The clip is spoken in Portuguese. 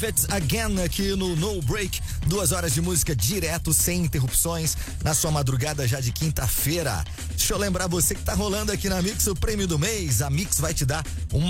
It's Again aqui no No Break, 2 horas de música direto, sem interrupções, na sua madrugada já de quinta-feira. Deixa eu lembrar você que tá rolando aqui na Mix o prêmio do mês. A Mix vai te dar uma